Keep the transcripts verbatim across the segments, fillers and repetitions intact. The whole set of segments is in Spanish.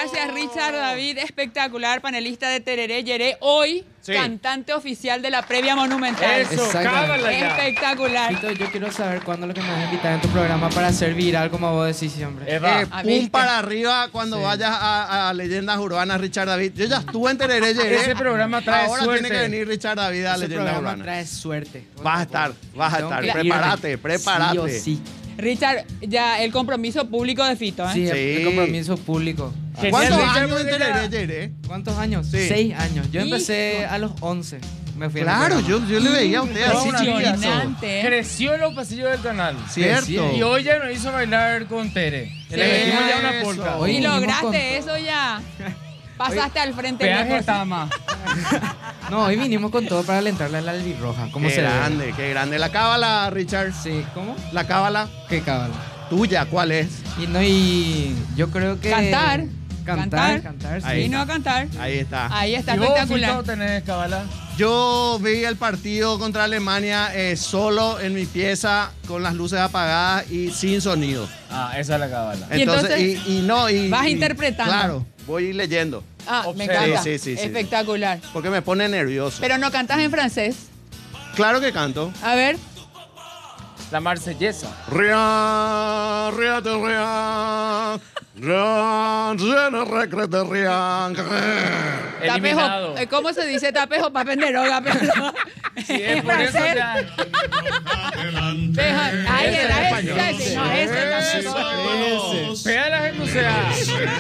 gracias Richard David, espectacular, panelista de Tereré Yeré, hoy sí. Cantante oficial de la previa monumental. Eso, cábala ya. Espectacular. Fito, yo quiero saber cuándo es lo que me vas a invitar en tu programa para hacer viral como vos decís siempre. Eh, pum para arriba cuando sí. vayas a, a Leyendas Urbanas, Richard David. Yo ya estuve en Tereré Yeré. Ese programa trae Ahora suerte. tiene que venir Richard David a Ese Leyendas Urbanas. trae suerte. Vas a estar, vas a estar. Que prepárate, prepárate. Sí o sí. Richard, ya el compromiso público de Fito, ¿eh? Sí, el, Sí. el compromiso público. ¿Cuántos Richard, años en Tereré Yeré? ¿Cuántos años? Sí. Seis años. Yo Hijo. empecé a los once. Me fui Claro, al programa. yo, yo le veía a usted así chiquito. Impresionante. Creció en los pasillos del canal. Cierto. Y hoy ya nos hizo bailar con Tere. Sí. Le metimos ya una Eso. polka. Hoy Y vinimos con lograste todo. eso ya. Pasaste al frente. Peaje lejos. estaba más. No, hoy vinimos con todo para alentarle a la albirroja. ¿Cómo Qué se ve? grande, qué grande. La cábala, Richard. Sí, ¿cómo? La cábala Qué cábala. tuya, ¿cuál es? Y no, y yo creo que... Cantar. Cantar, cantar, sí. Ahí Vino a cantar. Ahí está. Ahí está ¿Y vos, espectacular. Fito, tenés cábala? Yo vi el partido contra Alemania eh, solo en mi pieza, con las luces apagadas y sin sonido. Ah, esa es la cábala. Y Entonces, entonces, y, y no, y, vas y- interpretando. Claro, voy leyendo, Ah, me Observa. encanta. Sí, sí, sí, sí. Espectacular. porque me pone nervioso. Pero no cantas en francés. Claro que canto. A ver. La marsellesa. Rien, rien de rien, rien, je ne regrette rien. Eliminado. Tapejo, eh, ¿cómo se dice tapejo? Para penderoga, pero no. Sí, es en por eso francés. ya. Deja- Ahí Ese era es ese. español. ese, No, ese tampoco. Pega la gente, o sea.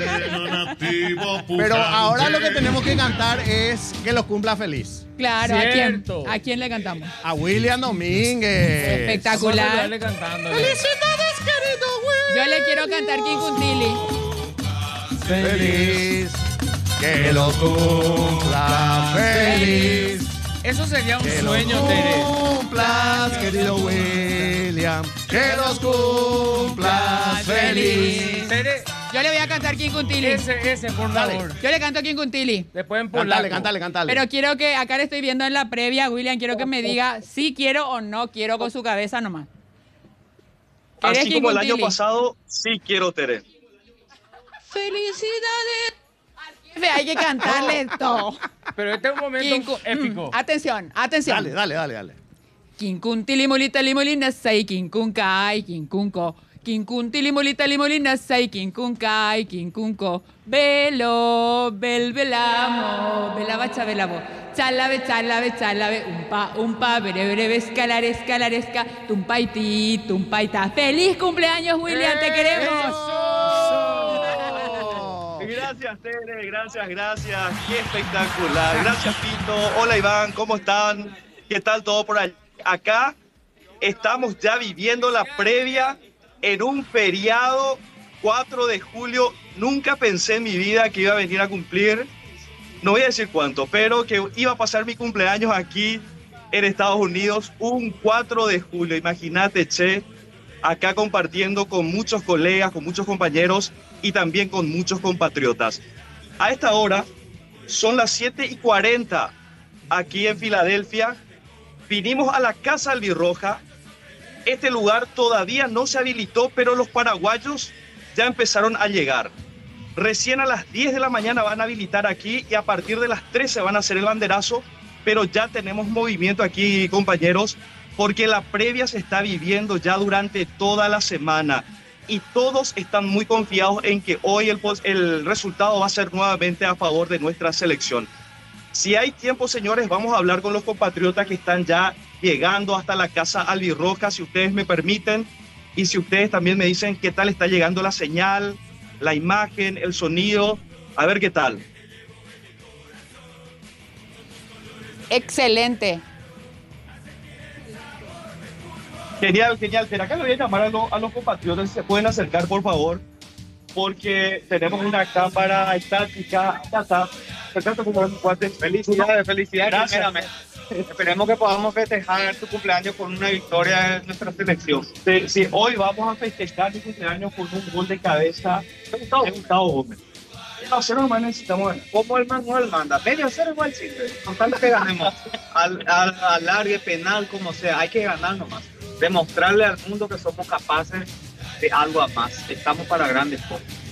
Pero ahora lo que tenemos que cantar es que los cumpla feliz. Claro, ¿a quién? Cierto. ¿A quién le cantamos? A William Domínguez. Espectacular. Vamos a darle cantando. ¡Felicidades, querido William! Yo le quiero cantar Quincuntili. Feliz, que los cumpla feliz. Eso sería un Que sueño, los Tere. cumplas, querido William. Que los cumplas feliz. Tere, Yo le voy a cantar Quincuntili. ese, ese, por Dale. favor. Yo le canto Quincuntili. Después en polaco. Cantale, cantale, cantale. Pero quiero que, acá le estoy viendo en la previa, William, quiero que me diga si quiero o no quiero con su cabeza nomás. ¿Querés Así como el año Quincuntili? pasado, sí quiero Tere. ¡Felicidades! Jefe, hay que cantarle todo. Pero este es un momento Quincu- épico. Mm, atención, atención. Dale, dale, dale, dale. Quincuntili molita limolina sei quincunkai quincunco. Quincuntili molita limolina sei quincunkai quincunco. Velo, bel velamo, belabacha velabo. Chalabe, chalabe, chalabe, umpa, umpa, bere, bere, escalar, escalaresca, tumpaiti, tumpaita. ¡Feliz cumpleaños, William! ¡Te queremos! Gracias, Tere, gracias, gracias. Qué espectacular. Gracias, Pito. Hola, Iván, ¿cómo están? ¿Qué tal todo por allá? Acá estamos ya viviendo la previa en un feriado cuatro de julio. Nunca pensé en mi vida que iba a venir a cumplir, no voy a decir cuánto, pero que iba a pasar mi cumpleaños aquí en Estados Unidos un cuatro de julio. Imagínate, che, acá compartiendo con muchos colegas, con muchos compañeros y también con muchos compatriotas. A esta hora son las siete y cuarenta aquí en Filadelfia. Vinimos a la Casa Albirroja. Este lugar todavía no se habilitó, pero los paraguayos ya empezaron a llegar. Recién a las diez de la mañana van a habilitar aquí y a partir de las trece van a hacer el banderazo, pero ya tenemos movimiento aquí, compañeros, porque la previa se está viviendo ya durante toda la semana y todos están muy confiados en que hoy el, el resultado va a ser nuevamente a favor de nuestra selección. Si hay tiempo, señores, vamos a hablar con los compatriotas que están ya llegando hasta la Casa Albirroja, si ustedes me permiten, y si ustedes también me dicen qué tal está llegando la señal, la imagen, el sonido, a ver qué tal. Excelente. Genial, genial. Pero acá le voy a llamar a, lo, a los compatriotas, si se pueden acercar, por favor, porque tenemos una cámara estática. Ya está. Perfecto, como ven, cuates. Felicidades, felicidades. Gracias. Primeramente. Esperemos que podamos festejar tu cumpleaños con una victoria de nuestra selección. Sí, sí, hoy vamos a festejar mi cumpleaños con un gol de cabeza de Gustavo, de Gustavo Gómez. No, cero nomás necesitamos ganar. Como el manual manda, medio cero igual sirve, con tal que ganemos. Al, al, al largue, penal, como sea, hay que ganar nomás. Demostrarle al mundo que somos capaces de algo a más. Estamos para grandes cosas.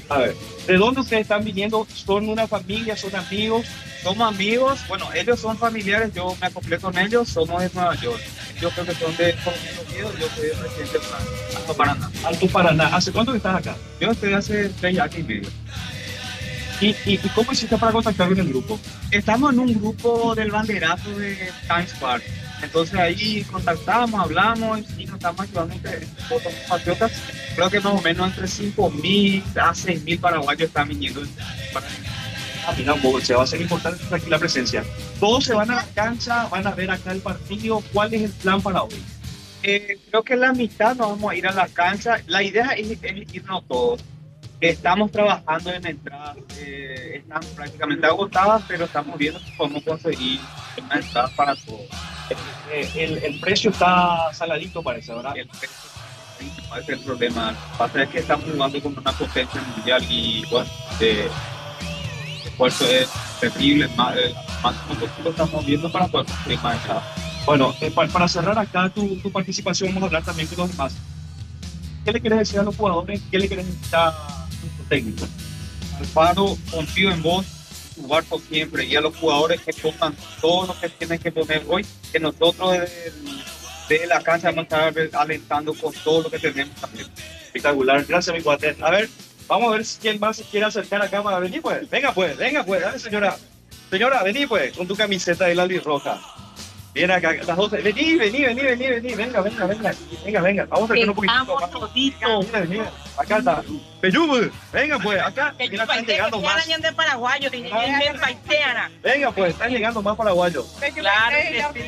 A ver, ¿de dónde ustedes están viniendo? ¿Son una familia? ¿Son amigos? Somos amigos, bueno, ellos son familiares, yo me acoplé con ellos, somos de Nueva York. Yo creo que son de Coronel Oviedo, yo soy de Presidente Alto Paraná. Alto Paraná. ¿Hace cuánto que estás acá? Yo estoy hace tres años y medio. ¿Y, y, y cómo hiciste para contactar con el grupo? Estamos en un grupo del banderazo de Times Park. Entonces ahí contactamos, hablamos y nos estamos ayudando entre los compatriotas. Creo que más o menos entre cinco mil a seis mil paraguayos están viniendo para Ah, mira, un poco, se va a ser importante aquí la presencia. Todos se van a la cancha, van a ver acá el partido. ¿Cuál es el plan para hoy? Eh, creo que la mitad nos vamos a ir a la cancha. La idea es, es irnos todos. Estamos trabajando en entradas, eh, están prácticamente agotadas, pero estamos viendo si podemos conseguir una entrada para todos. Eh, el, el precio está saladito, parece, ¿verdad? El precio no es el problema. Lo que pasa es que estamos jugando con una potencia mundial y bueno, eh, el esfuerzo es terrible, más, eh, más nosotros lo estamos viendo para poder conseguir más entradas. Bueno, eh, para, para cerrar acá tu, tu participación, vamos a hablar también con los demás. ¿Qué le quieres decir a los jugadores? ¿Qué le quieres decir a nuestro técnico? Alfaro, confío en vos, jugar por siempre, y a los jugadores que pongan todo lo que tienen que poner hoy, que nosotros desde, desde la cancha vamos a estar alentando con todo lo que tenemos también. Espectacular, gracias mi cuate. A ver, vamos a ver si quién más se quiere acercar acá para venir, pues. Venga, pues, venga, pues, dale, señora. Señora, vení, pues, con tu camiseta de la albirroja. Viene acá, las dos. Vení, vení, vení, vení, vení. Venga, venga, venga. Venga, venga. Vamos a hacer un poquito. Estamos toditos. Mira, mira. Acá está. Peyubu. Venga, pues, acá. Que Mira, están llegando más. de paraguayo, que es paiteana. Venga, pues, están llegando más paraguayos. Claro que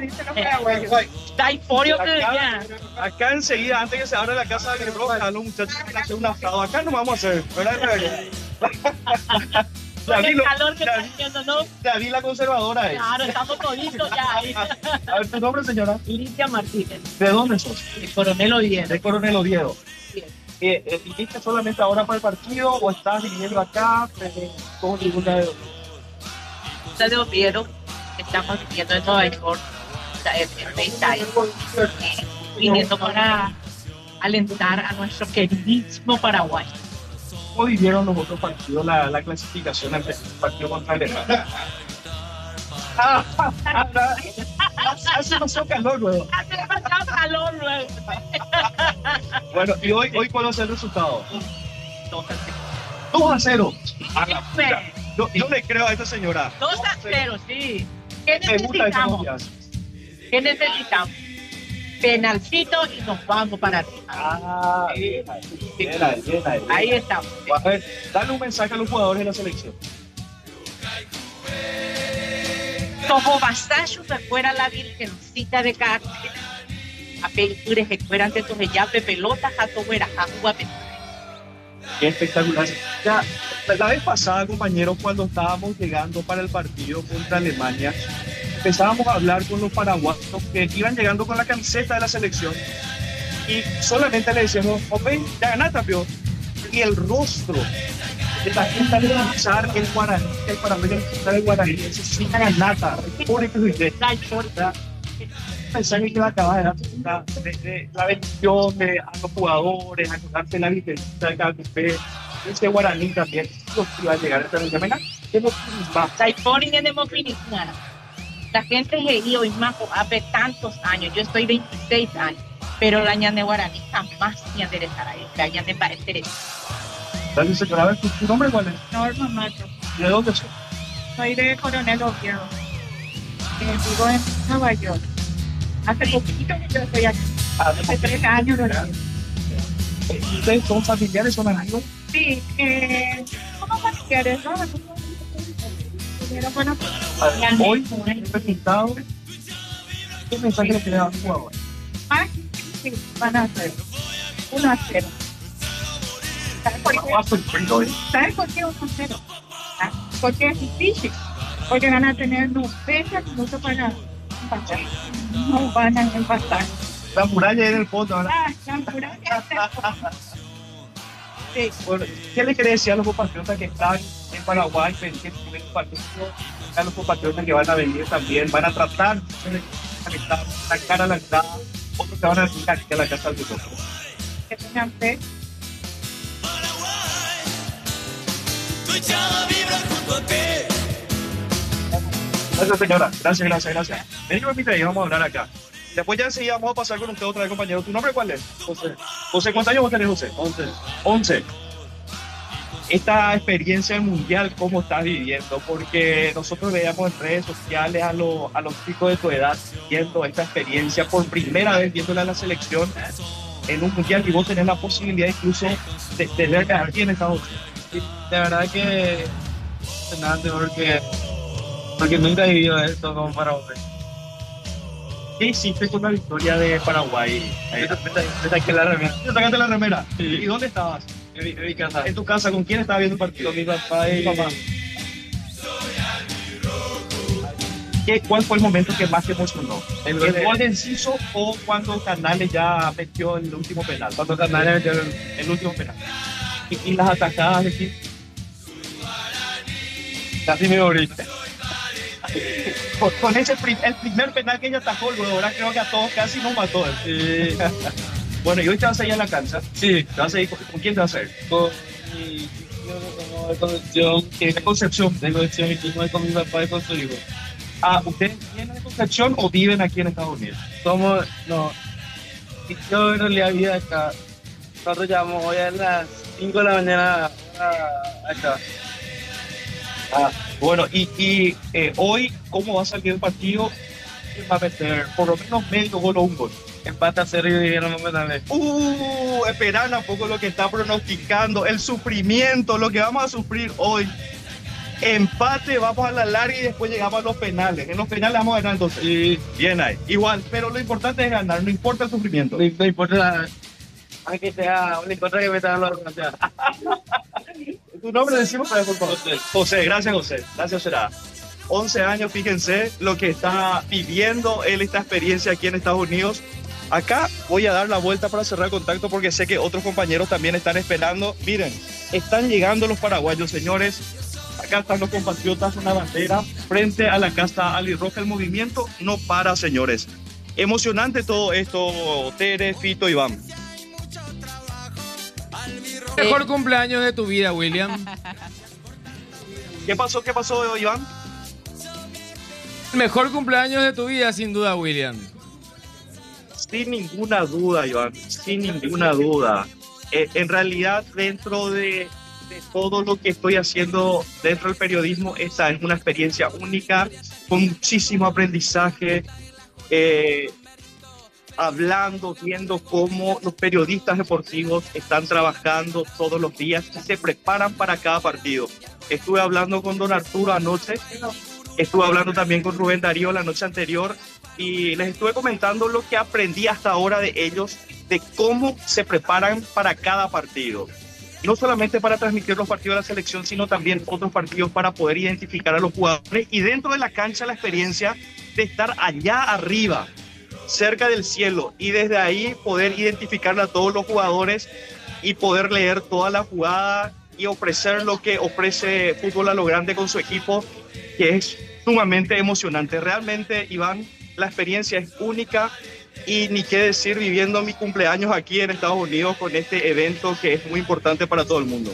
sí. Está euforio que Acá, ya. acá enseguida, antes que se abra la casa de Albirroja, los muchachos van a hacer un asado. Acá no vamos a hacer, ¿verdad? Con el lo- calor que ya está vi- haciendo, ¿no? ya vi la conservadora ahí. Claro, estamos toditos ya ahí. A ver, tu nombre, señora. Lidia Martínez, ¿De dónde sos? el coronel Oviedo. De Coronel Oviedo. Eh, eh, ¿Viniste solamente ahora para el partido o estás viviendo acá? Eh, ¿Cómo ninguna de Está de Oviedo, estamos viviendo en Nueva York, en Bayside, eh, viniendo para alentar a nuestro queridísimo Paraguay. ¿Cómo vivieron los otros partidos la, la clasificación ante el partido contra Alemania? Ah, ah, ah, hace demasiado calor, luego. Hace demasiado calor luego. Bueno, y hoy, hoy ¿cuál va a ser el resultado? dos a cero. A la puta. Yo, yo le creo a esta señora. dos a cero, sí. ¿Qué Me gusta esa necesitamos? confianza. ¿Qué necesitamos? Penalcito y nos vamos para arriba. Ah, bien, bien, ahí, bien, ahí. Ahí estamos. A ver, dale un mensaje a los jugadores de la selección. Como vasallos de fuera la virgencita de carne. A películas que fueran de tus yape pelotas a tu vera a tu Qué espectacular. Ya, la vez pasada, compañeros, cuando estábamos llegando para el partido contra Alemania, empezábamos a hablar con los paraguayos que iban llegando con la camiseta de la selección y solamente le decíamos, ok, ya ganaste, campeón. Y el rostro de la gente al escuchar el guaraní, el paraguayo al escuchar el guaraní, ese sí, la nata, pobre que soy ¿verdad? Mensaje que va a acabar de, de, de la bendición de, a los jugadores, a darse la licencia de cada café, ese guaraní también, los que iba a llegar a esta región. Venga, ¿qué nos va? Saifonin en Demofiniana. La gente que ido y más hace tantos años, yo estoy veintiséis años, pero la ñande guaraní jamás me enderezará. La ñande para enderezar. Dale, señora, a ver, ¿tu, tu nombre cuál es? Norma Macho. ¿De dónde sos? Soy de Coronel Oviedo. Eh, vivo en Nueva York. Hace poquito que yo estoy aquí. Hace tres años lo hice. ¿Ustedes son familiares, son amigos? Sí, eh, ¿cómo familiares? ¿No? Pero bueno, A ver, Ya hoy, no. el resultado, ¿qué mensaje le queda a los jugadores? ah, sí, van a hacer uno a cero. ¿Sabes por qué? Va a ser frío, ¿eh? ¿Sabes por qué uno a cero? ¿Ah? Porque es difícil. Porque van a tener noventa minutos para empatar. No van a empatar. La muralla ahí en el fondo, ahora. Ah, la muralla está. Sí. Bueno, ¿qué le querés decir a los compatriotas que están en Paraguay, que tienen el partido, a los compatriotas que van a venir también, van a tratar de conectar la cara a la entrada, otros que van a venir aquí a la casa del grupo? Que tengan fe. Gracias, señora. Gracias, gracias, gracias. Vení, permítame, vamos a hablar acá. Después ya enseguida vamos a pasar con usted otra vez, compañero. ¿Tu nombre cuál es? José. José, ¿cuántos años vos tenés, José? Once. Once. Esta experiencia mundial, ¿cómo estás viviendo? Porque nosotros veíamos en redes sociales a, lo, a los chicos de tu edad viendo esta experiencia por primera vez, viéndola a la selección en un mundial, y vos tenés la posibilidad incluso de, de ver aquí en Estados Unidos. Sí, de verdad que impresionante porque, porque nunca he vivido esto como para vos. ¿Qué hiciste con la victoria de Paraguay? Eh, me saqué la remera. ¿Te sacaste la remera? Sí. ¿Y dónde estabas? En mi, en mi casa. En tu casa, ¿con quién estabas viendo el partido? Con mi papá y mi papá. ¿Qué, ¿Cuál fue el momento que más te emocionó? ¿El, El el de- gol de Enciso o cuando Canales ya metió el último penal? Cuando Canales metió el- El último penal. Y, y las atacadas de quién? casi me morí. Con, con ese prim- el primer penal que ella atajó, luego ahora creo que a todos casi nos mató. Sí, Bueno, y hoy te vas a ir a la cancha. sí, ¿Te vas a ir con, ¿con quién te vas a ir? con mi tío como de Concepción, que De Concepción. de Concepción, mi tío es con mi papá y con su hijo. Ah, ¿ustedes vienen de Concepción o viven aquí en Estados Unidos? Somos, no, mi tío en realidad vive acá. Nosotros llamamos hoy a las cinco de la mañana a- acá. Ah, bueno, y, y eh, hoy, ¿cómo va a salir el partido? ¿Quién va a meter por lo menos medio gol o un gol? Empate a cero y dijeron no penales. Uh, esperan un poco lo que está pronosticando, el sufrimiento, lo que vamos a sufrir hoy. Empate, vamos a la larga y después llegamos a los penales. En los penales vamos a ganar entonces. Y Bien ahí, igual, pero lo importante es ganar, no importa el sufrimiento. no, no importa, aunque sea, no importa que metan los o sea, ¿Tu nombre decimos para por favor? José. José, gracias José, gracias será. once años, fíjense lo que está viviendo él, esta experiencia aquí en Estados Unidos. Acá voy a dar la vuelta para cerrar contacto porque sé que otros compañeros también están esperando. Miren, están llegando los paraguayos, señores. Acá están los compatriotas, una bandera frente a la casa alirroja. El movimiento no para, señores. Emocionante todo esto, Tere, Fito, Iván. Mejor cumpleaños de tu vida, William. ¿Qué pasó? ¿Qué pasó, Iván? El mejor cumpleaños de tu vida, sin duda, William. Sin ninguna duda, Iván, sin ninguna duda. Eh, en realidad, dentro de, de todo lo que estoy haciendo dentro del periodismo, esta es una experiencia única, con muchísimo aprendizaje, eh, hablando, viendo cómo los periodistas deportivos están trabajando todos los días y se preparan para cada partido. Estuve hablando con don Arturo anoche, estuve hablando también con Rubén Darío la noche anterior, y les estuve comentando lo que aprendí hasta ahora de ellos, de cómo se preparan para cada partido. No solamente para transmitir los partidos de la selección, sino también otros partidos para poder identificar a los jugadores y dentro de la cancha la experiencia de estar allá arriba, cerca del cielo, y desde ahí poder identificar a todos los jugadores y poder leer toda la jugada y ofrecer lo que ofrece Fútbol a lo Grande con su equipo, que es sumamente emocionante. Realmente, Iván, la experiencia es única y ni qué decir viviendo mi cumpleaños aquí en Estados Unidos con este evento que es muy importante para todo el mundo.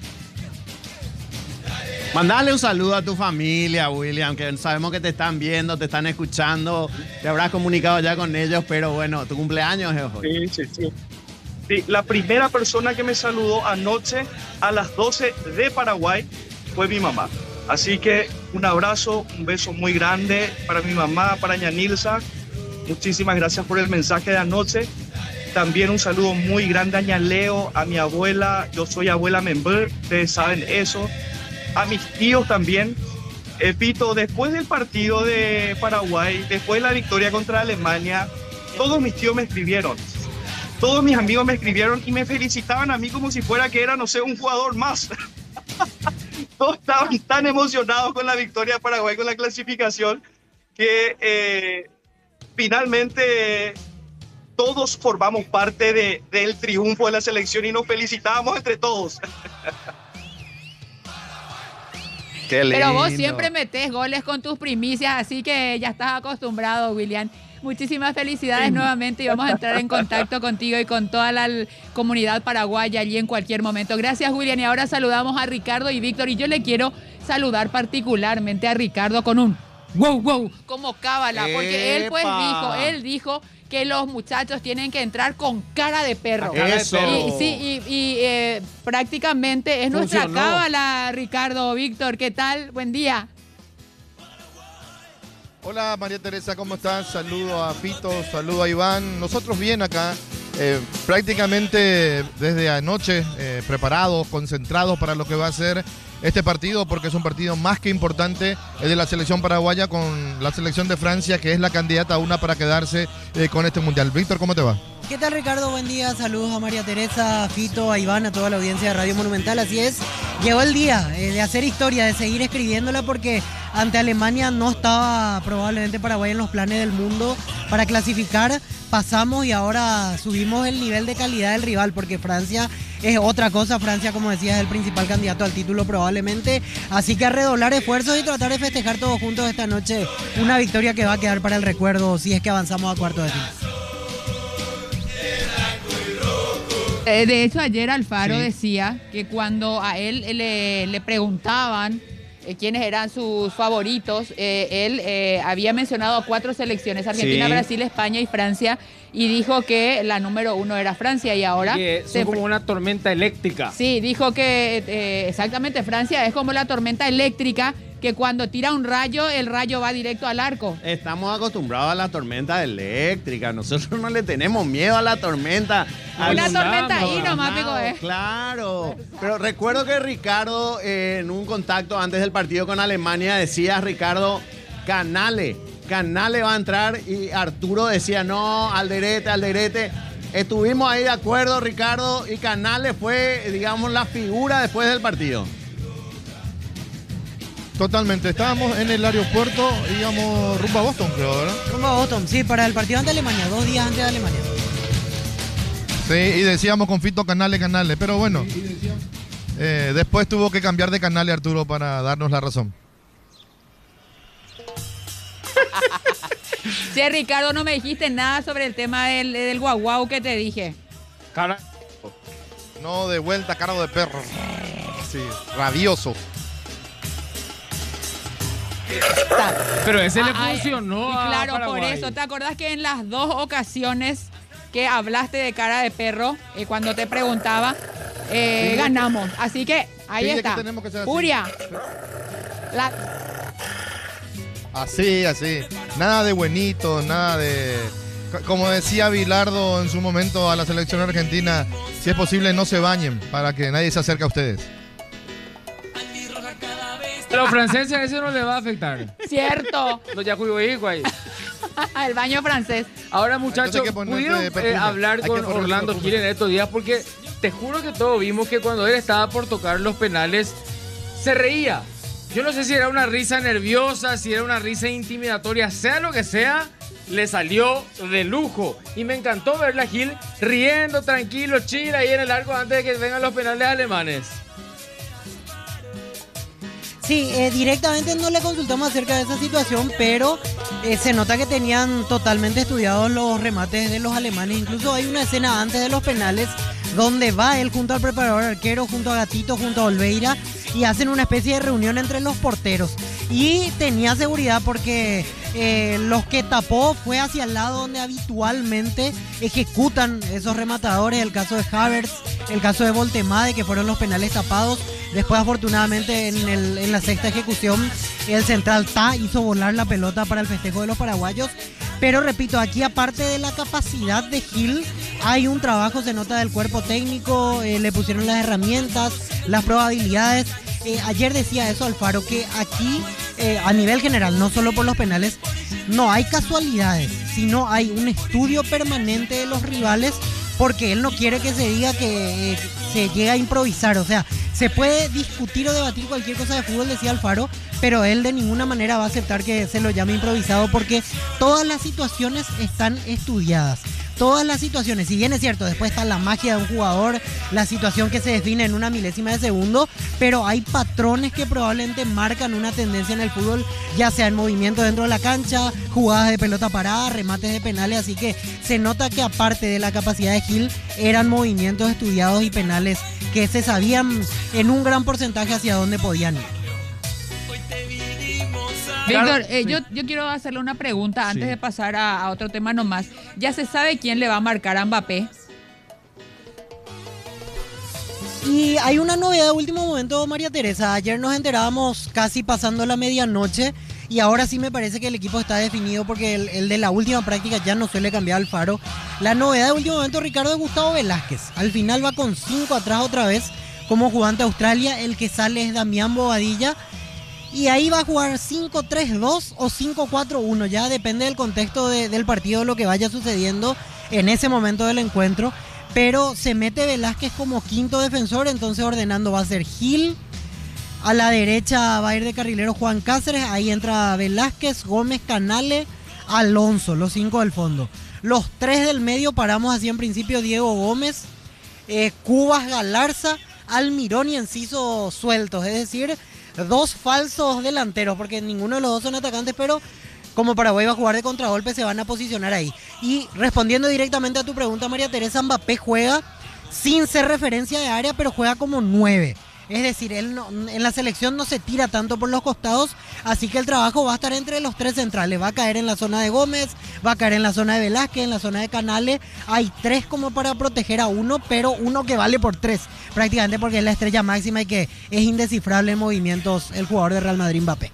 Mandale un saludo a tu familia, William, que sabemos que te están viendo, te están escuchando, te habrás comunicado ya con ellos, pero bueno, tu cumpleaños es hoy. Sí, sí, sí. Sí, la primera persona que me saludó anoche a las doce de Paraguay fue mi mamá. Así que un abrazo, un beso muy grande para mi mamá, para Ñanilza. Muchísimas gracias por el mensaje de anoche. También un saludo muy grande a Ñaleo, a mi abuela. Yo soy abuela Member, ustedes saben eso. A mis tíos también. Eh, Pito, después del partido de Paraguay, después de la victoria contra Alemania, todos mis tíos me escribieron. Todos mis amigos me escribieron y me felicitaban a mí como si fuera que era, no sé, un jugador más. Todos estaban tan emocionados con la victoria de Paraguay, con la clasificación, que eh, finalmente todos formamos parte de, del triunfo de la selección y nos felicitábamos entre todos. Qué lindo. Pero vos siempre metés goles con tus primicias, así que ya estás acostumbrado, William. Muchísimas felicidades nuevamente y vamos a entrar en contacto contigo y con toda la l- comunidad paraguaya allí en cualquier momento. Gracias, William. Y ahora saludamos a Ricardo y Víctor. Y yo le quiero saludar particularmente a Ricardo con un wow, wow, como cábala. Porque él pues ¡Epa! dijo, él dijo que los muchachos tienen que entrar con cara de perro. Eso. Y, sí, y, y, eh, prácticamente es nuestra Funcionó. cábala, Ricardo, Víctor. ¿Qué tal? Buen día. Hola María Teresa, ¿cómo estás? Saludo a Fito, saludo a Iván. Nosotros bien acá, eh, prácticamente desde anoche eh, preparados, concentrados para lo que va a ser este partido, porque es un partido más que importante, el de la selección paraguaya con la selección de Francia, que es la candidata a una para quedarse eh, con este mundial. Víctor, ¿cómo te va? ¿Qué tal, Ricardo? Buen día, saludos a María Teresa, a Fito, a Iván, a toda la audiencia de Radio Monumental. Así es, llegó el día eh, de hacer historia, de seguir escribiéndola, porque ante Alemania no estaba probablemente Paraguay en los planes del mundo para clasificar. Pasamos y ahora subimos el nivel de calidad del rival, porque Francia es otra cosa. Francia, como decías, es el principal candidato al título probablemente. Así que a redoblar esfuerzos y tratar de festejar todos juntos esta noche una victoria que va a quedar para el recuerdo si es que avanzamos a cuartos de final. Eh, de hecho, ayer Alfaro Sí. decía que cuando a él eh, le, le preguntaban eh, quiénes eran sus favoritos, eh, él eh, había mencionado a cuatro selecciones, Argentina, Sí. Brasil, España y Francia, y dijo que la número uno era Francia, y ahora... Que se son como una tormenta eléctrica. Sí, dijo que eh, exactamente Francia es como la tormenta eléctrica, que cuando tira un rayo, el rayo va directo al arco. Estamos acostumbrados a la tormenta eléctrica. Nosotros no le tenemos miedo a la tormenta. Una Al- tormenta ahí Al- nomás, pico, eh. Claro. Pero recuerdo que Ricardo, eh, en un contacto antes del partido con Alemania, decía, Ricardo, Canale, Canale va a entrar, y Arturo decía, no, Alderete, Alderete. Estuvimos ahí de acuerdo, Ricardo, y Canale fue, digamos, la figura después del partido. Totalmente, estábamos en el aeropuerto, íbamos rumbo a Boston, creo, ¿verdad? Rumbo a Boston, sí, para el partido ante Alemania, dos días antes de Alemania. Sí, y decíamos con Fito Canale, Canale, pero bueno, eh, después tuvo que cambiar de canal Arturo para darnos la razón. Che, Ricardo, no me dijiste nada sobre el tema del, del guau guau que te dije. Cara- No, de vuelta, caro de perro. Sí, rabioso. Pero ese le Ah, ah, funcionó y a claro, por Paraguay. eso, ¿te acordás que en las dos ocasiones que hablaste de cara de perro, eh, cuando te preguntaba, eh, Sí. ganamos? Así que ahí Sí, es que está. tenemos que ser así. Furia. La- Así, así. Nada de buenito, nada de... c- Como decía Bilardo en su momento a la selección argentina, si es posible no se bañen para que nadie se acerque a ustedes. A los franceses eso no le va a afectar. Cierto. Los ya jugó hijo ahí. El baño francés. Ahora, muchachos, Entonces hay que ponerse pudieron eh, perfume. hablar Hay que con ponerse Orlando perfume. Gil en estos días, porque te juro que todos vimos que cuando él estaba por tocar los penales se reía. Yo no sé si era una risa nerviosa, si era una risa intimidatoria, sea lo que sea, le salió de lujo. Y me encantó verla a Gil riendo, tranquilo, chill ahí en el arco antes de que vengan los penales alemanes. Sí, eh, directamente no le consultamos acerca de esa situación, pero eh, se nota que tenían totalmente estudiados los remates de los alemanes. Incluso hay una escena antes de los penales donde va él junto al preparador arquero, junto a Gatito, junto a Olveira, y hacen una especie de reunión entre los porteros. Y tenía seguridad porque eh, los que tapó fue hacia el lado donde habitualmente ejecutan esos rematadores. El caso de Havertz, el caso de Voltemade, que fueron los penales tapados. Después, afortunadamente, en, el- en la sexta ejecución, el central Ta hizo volar la pelota para el festejo de los paraguayos. Pero repito, aquí aparte de la capacidad de Gil, hay un trabajo, se nota, del cuerpo técnico, eh, le pusieron las herramientas, las probabilidades. Eh, ayer decía eso Alfaro, que aquí, eh, a nivel general, no solo por los penales, no hay casualidades, sino hay un estudio permanente de los rivales, porque él no quiere que se diga que eh, se llega a improvisar. O sea, se puede discutir o debatir cualquier cosa de fútbol, decía Alfaro, pero él de ninguna manera va a aceptar que se lo llame improvisado, porque todas las situaciones están estudiadas. todas las situaciones, si bien es cierto, después está la magia de un jugador, la situación que se define en una milésima de segundo, pero hay patrones que probablemente marcan una tendencia en el fútbol, ya sea en movimiento dentro de la cancha, jugadas de pelota parada, remates de penales, así que se nota que aparte de la capacidad de Gil, eran movimientos estudiados y penales que se sabían en un gran porcentaje hacia dónde podían ir. Víctor, eh, yo, yo quiero hacerle una pregunta antes Sí. de pasar a, a otro tema nomás. ¿Ya se sabe quién le va a marcar a Mbappé? Y hay una novedad de último momento, María Teresa. Ayer nos enterábamos casi pasando la medianoche y ahora sí me parece que el equipo está definido porque el, el de la última práctica ya no suele cambiar al faro. La novedad de último momento, Ricardo, es Gustavo Velázquez. Al final va con cinco atrás otra vez como jugante de Australia. El que sale es Damián Bobadilla. Y ahí va a jugar cinco tres dos o cinco cuatro uno. Ya depende del contexto de- del partido, lo que vaya sucediendo en ese momento del encuentro. Pero se mete Velázquez como quinto defensor, entonces ordenando va a ser Gil. A la derecha va a ir de carrilero Juan Cáceres, ahí entra Velázquez, Gómez, Canale, Alonso, los cinco del fondo. Los tres del medio paramos así en principio, Diego Gómez, eh, Cubas, Galarza, Almirón y Enciso sueltos, es decir, dos falsos delanteros, porque ninguno de los dos son atacantes, pero como Paraguay va a jugar de contragolpe, se van a posicionar ahí. Y respondiendo directamente a tu pregunta, María Teresa, Mbappé juega sin ser referencia de área, pero juega como nueve. Es decir, él no- en la selección no se tira tanto por los costados, así que el trabajo va a estar entre los tres centrales. Va a caer en la zona de Gómez, va a caer en la zona de Velázquez, en la zona de Canales. Hay tres como para proteger a uno, pero uno que vale por tres, prácticamente porque es la estrella máxima y que es indescifrable en movimientos el jugador de Real Madrid, Mbappé.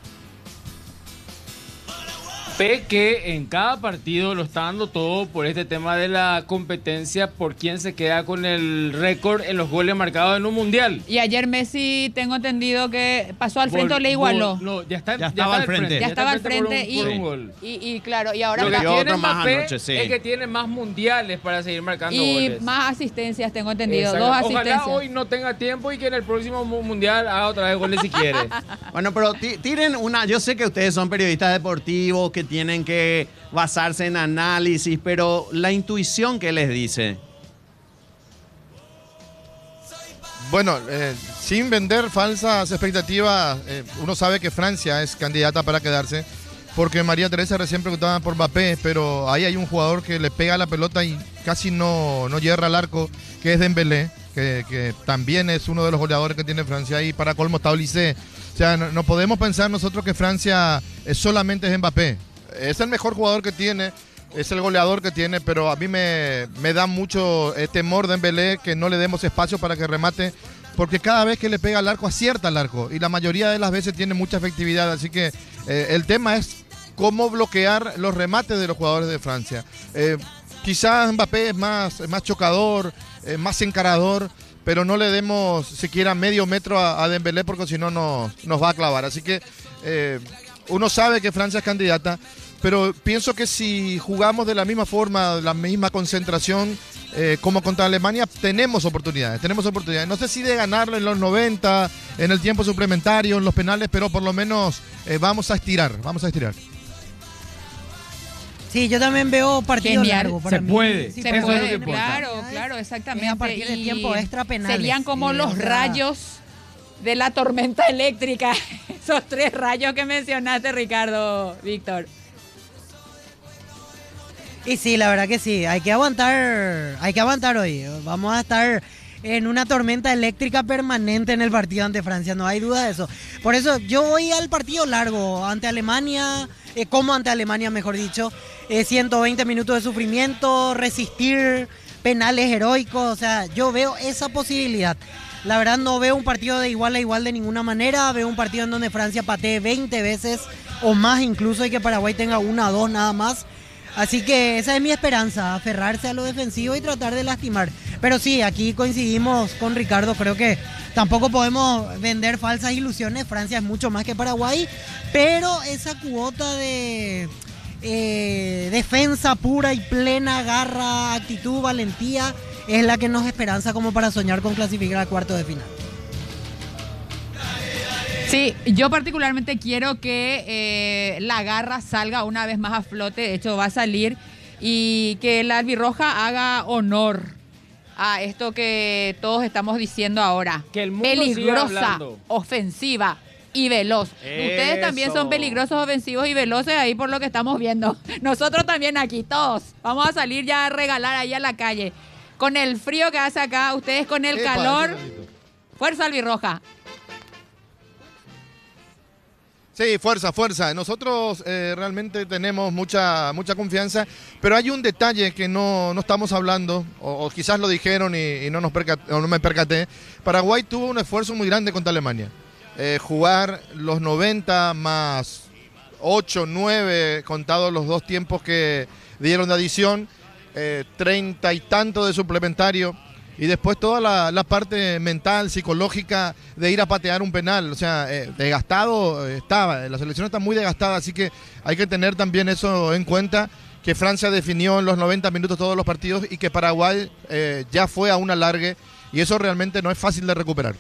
Mbappé que en cada partido lo está dando todo por este tema de la competencia por quién se queda con el récord en los goles marcados en un mundial. Y ayer Messi, tengo entendido que pasó al frente Vol- o le igualó. vol- No, ya, está, Ya estaba está al frente. Ya estaba al está por frente un- y, por un gol. y, y claro, y ahora Lo que está- dio tiene otro más Mbappé anoche, sí. es que tiene más mundiales para seguir marcando y goles. más asistencias, tengo entendido. Exacto. Dos Ojalá asistencias. hoy no tenga tiempo y que en el próximo mu- mundial haga otra vez goles si quiere. Bueno, pero ti- tiren una. Yo sé que ustedes son periodistas deportivos que tienen que basarse en análisis, pero la intuición, ¿qué les dice? Bueno, eh, sin vender falsas expectativas, eh, uno sabe que Francia es candidata para quedarse, porque María Teresa recién preguntaba por Mbappé, pero ahí hay un jugador que le pega la pelota y casi no, no hierra al arco, que es Dembélé, que, que también es uno de los goleadores que tiene Francia, y para colmo está Olise. O sea, no, no podemos pensar nosotros que Francia eh, solamente es Mbappé. Es el mejor jugador que tiene, es el goleador que tiene, pero a mí me, me da mucho eh, temor Dembélé que no le demos espacio para que remate, porque cada vez que le pega al arco acierta al arco y la mayoría de las veces tiene mucha efectividad, así que eh, el tema es cómo bloquear los remates de los jugadores de Francia. Eh, quizás Mbappé es más, es más chocador, eh, más encarador, pero no le demos siquiera medio metro a, a Dembélé porque si no nos, nos va a clavar, así que eh, uno sabe que Francia es candidata, pero pienso que si jugamos de la misma forma, de la misma concentración eh, como contra Alemania, tenemos oportunidades, tenemos oportunidades. No sé si de ganarlo en los noventa, en el tiempo suplementario, en los penales, pero por lo menos eh, vamos a estirar, vamos a estirar. Sí, yo también veo partido Genial. largo. Para Se mí. puede. Sí, Se Eso es lo puede, que importa. claro, claro, exactamente. Es a partir de Y tiempo extra penales. Serían como Sí, los o sea- rayos de la tormenta eléctrica. Esos tres rayos que mencionaste, Ricardo, Víctor. Y sí, la verdad que sí, hay que aguantar, hay que aguantar hoy. Vamos a estar en una tormenta eléctrica permanente en el partido ante Francia, no hay duda de eso. Por eso yo voy al partido largo, ante Alemania, eh, como ante Alemania, mejor dicho, eh, ciento veinte minutos de sufrimiento, resistir, penales heroicos, o sea, yo veo esa posibilidad. La verdad no veo un partido de igual a igual de ninguna manera, veo un partido en donde Francia patee veinte veces o más incluso y que Paraguay tenga una o dos nada más. Así que esa es mi esperanza, aferrarse a lo defensivo y tratar de lastimar. Pero sí, aquí coincidimos con Ricardo, creo que tampoco podemos vender falsas ilusiones, Francia es mucho más que Paraguay, pero esa cuota de eh, defensa pura y plena, garra, actitud, valentía, es la que nos esperanza como para soñar con clasificar al cuarto de final. Sí, yo particularmente quiero que eh, la garra salga una vez más a flote. De hecho, va a salir. y que la albirroja haga honor a esto que todos estamos diciendo ahora. Que el mundo siga peligrosa, hablando. ofensiva y veloz. Ustedes también Eso. son peligrosos, ofensivos y veloces ahí por lo que estamos viendo. Nosotros también aquí, todos. Vamos a salir ya a regalar ahí a la calle. Con el frío que hace acá, ustedes con el Epa, calor. ese bonito. Fuerza albirroja. Sí, fuerza, fuerza. Nosotros eh, realmente tenemos mucha, mucha confianza, pero hay un detalle que no, no estamos hablando, o, o quizás lo dijeron y, y no, nos percat- o no me percaté. Paraguay tuvo un esfuerzo muy grande contra Alemania. Eh, jugar los noventa más ocho, nueve, contados los dos tiempos que dieron de adición, eh, treinta y tanto de suplementario. Y después toda la, la parte mental, psicológica de ir a patear un penal. O sea, eh, desgastado eh, estaba, la selección está muy desgastada, así que hay que tener también eso en cuenta, que Francia definió en los noventa minutos todos los partidos y que Paraguay eh, ya fue a un alargue, y eso realmente no es fácil de recuperar.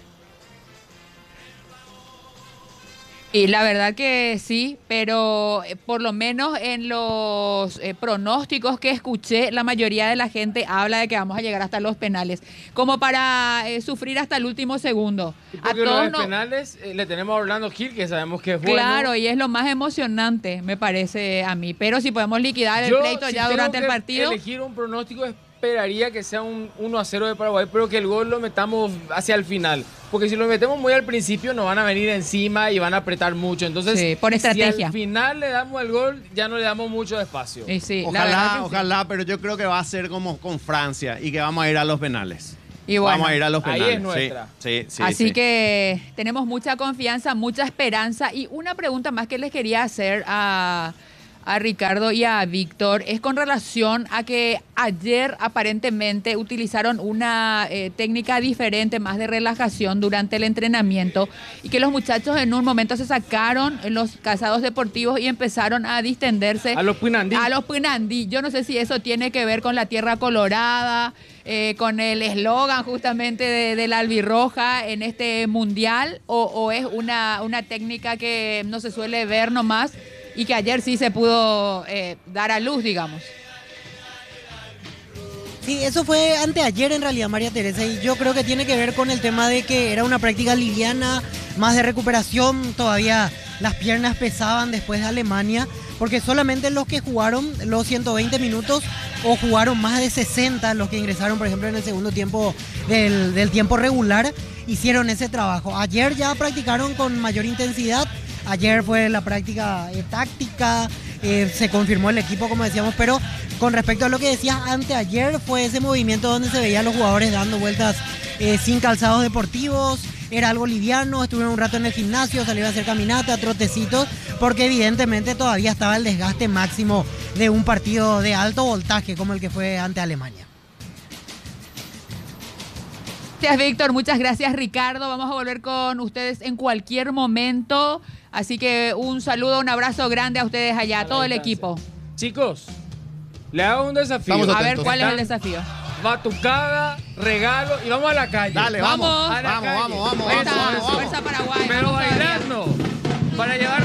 Y la verdad que sí, pero eh, por lo menos en los eh, pronósticos que escuché, la mayoría de la gente habla de que vamos a llegar hasta los penales, como para eh, sufrir hasta el último segundo. Y A porque todos los no- penales eh, le tenemos a Orlando Gil, que sabemos que es bueno. Claro, y es lo más emocionante, me parece a mí. Pero si podemos liquidar el Yo, pleito si ya tengo durante el que partido. elegir un pronóstico, esperaría que sea un uno a cero de Paraguay, pero que el gol lo metamos hacia el final. Porque si lo metemos muy al principio, nos van a venir encima y van a apretar mucho. Entonces, Sí, por estrategia. si al final le damos el gol, ya no le damos mucho espacio. Y sí, la verdad Ojalá, que sí. ojalá, pero yo creo que va a ser como con Francia y que vamos a ir a los penales. Y bueno, vamos a ir a los ahí penales. es nuestra. Sí, sí, sí, Así sí. que tenemos mucha confianza, mucha esperanza. Y una pregunta más que les quería hacer a, a Ricardo y a Víctor es con relación a que ayer aparentemente utilizaron una eh, técnica diferente, más de relajación durante el entrenamiento, y que los muchachos en un momento se sacaron los calzados deportivos y empezaron a distenderse. A los Pinandí. A los Pinandí. Yo no sé si eso tiene que ver con la tierra colorada, eh, con el eslogan justamente de, de la albirroja en este mundial, o, o es una, una técnica que no se suele ver nomás y que ayer sí se pudo eh, dar a luz, digamos. Sí, eso fue anteayer en realidad, María Teresa, y yo creo que tiene que ver con el tema de que era una práctica liviana, más de recuperación, todavía las piernas pesaban después de Alemania, porque solamente los que jugaron los ciento veinte minutos o jugaron más de sesenta, los que ingresaron, por ejemplo, en el segundo tiempo del, del tiempo regular, hicieron ese trabajo. Ayer ya practicaron con mayor intensidad, ayer fue la práctica eh, táctica, eh, se confirmó el equipo, como decíamos, pero con respecto a lo que decías anteayer, fue ese movimiento donde se veía a los jugadores dando vueltas eh, sin calzados deportivos, era algo liviano, estuvieron un rato en el gimnasio, salieron a hacer caminata, trotecitos, porque evidentemente todavía estaba el desgaste máximo de un partido de alto voltaje como el que fue ante Alemania. Gracias, Víctor. Muchas gracias, Ricardo. Vamos a volver con ustedes en cualquier momento. Así que un saludo, un abrazo grande a ustedes allá, a todo el equipo. Chicos, le hago un desafío. Estamos A ver, atentos. ¿cuál es el desafío? Batucada, regalo y vamos a la calle. Dale, vamos. Vamos. A la Vamos, calle. vamos, vamos, Fuerza, vamos, vamos. fuerza Paraguay. Pero vamos todavía. bailando. Para llevar